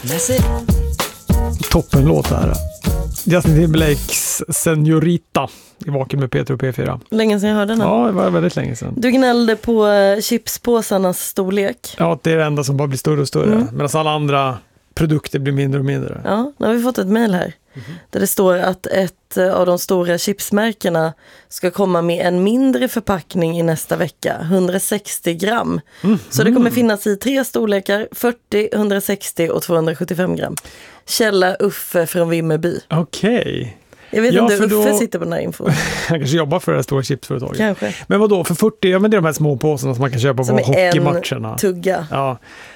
Toppenlåt här. Justin Timberlakes Senorita i Vaken med Peter och P4. Länge sedan jag hörde den. Ja, det var väldigt länge sedan. Du gnällde på chipspåsarnas storlek. Ja, det är det enda som bara blir större och större. Medan alla andra produkter blir mindre och mindre. Ja, nu har vi fått ett mejl här. Där det står att ett av de stora chipsmärkena ska komma med en mindre förpackning i nästa vecka. 160 gram. Så det kommer finnas i 3 storlekar. 40, 160 och 275 gram. Källa Uffe från Vimmerby. Okej. Jag vet inte hur Uffe sitter på den här infon. Han kanske jobbar för det här stora chipsföretaget. Kanske. Men vad då för 40? Ja, men det är de här små påsarna som man kan köpa som på hockeymatcherna. En tugga. Ja.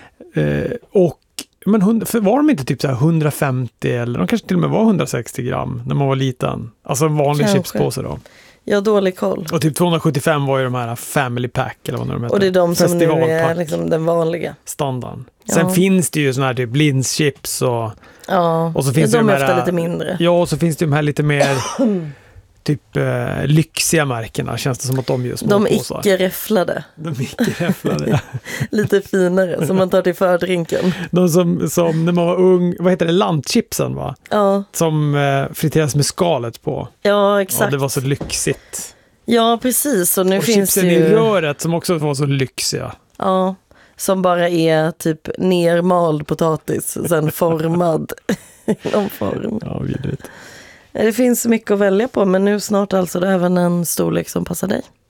Men för var de inte typ så här 150 eller de kanske till och med var 160 gram när man var liten? Alltså en vanlig chipspåse då. Jag har dålig koll. Och typ 275 var ju de här family pack eller vad de heter. Och det är de som nu är liksom den vanliga. Standarden. Sen finns det ju såna här typ linschips och så finns de här ofta lite mindre. Ja, och så finns det de här lite mer typ lyxiga märkena. Känns det som att de gör små påsar. De icke-räfflade. Ja. Lite finare som man tar till fördrinken. De som när man var ung, vad heter det, lantchipsen va? Ja. Som friteras med skalet på. Ja, exakt. Ja, det var så lyxigt. Ja, precis. Och nu finns chipsen det ju... i röret som också var så lyxiga. Ja, som bara är typ nermald potatis, sen formad i någon form. Ja, vidrigt. Det finns mycket att välja på, men nu snart alltså det är även en storlek som passar dig.